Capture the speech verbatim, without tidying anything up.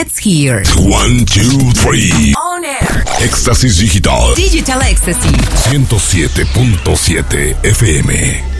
It's here. One, two, three. On air. Éxtasis Digital. Digital Ecstasy. ciento siete punto siete F M.